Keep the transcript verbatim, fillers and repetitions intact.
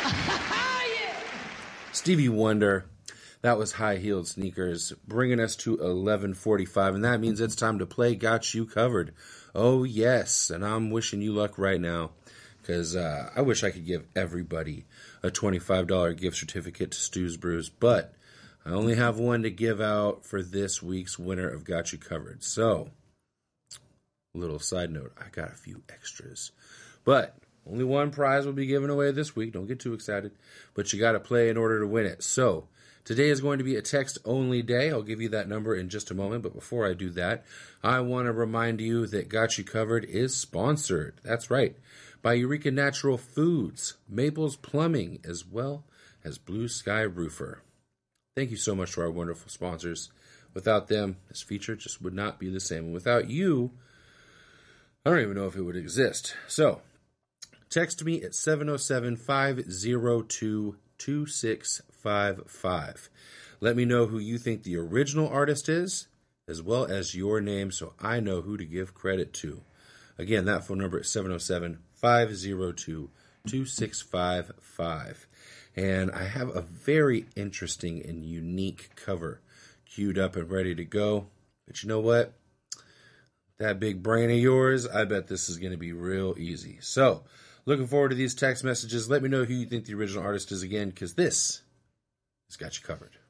Stevie Wonder, that was High Heeled Sneakers, bringing us to eleven forty-five, and that means it's time to play Got You Covered. Oh, yes, and I'm wishing you luck right now, because uh, I wish I could give everybody a twenty-five dollars gift certificate to Stu's Brews, but I only have one to give out for this week's winner of Got You Covered. So, little side note, I got a few extras, but only one prize will be given away this week. Don't get too excited, but you got to play in order to win it. So, today is going to be a text-only day. I'll give you that number in just a moment, but before I do that, I want to remind you that Got You Covered is sponsored. That's right, by Eureka Natural Foods, Maples Plumbing, as well as Blue Sky Roofer. Thank you so much to our wonderful sponsors. Without them, this feature just would not be the same. And without you, I don't even know if it would exist. So, text me at seven oh seven, five oh two, two six five five. Let me know who you think the original artist is, as well as your name, so I know who to give credit to. Again, that phone number is seven oh seven, five oh two, two six five five. And I have a very interesting and unique cover queued up and ready to go. But you know what? That big brain of yours, I bet this is going to be real easy. So, looking forward to these text messages. Let me know who you think the original artist is again, because this has got you covered.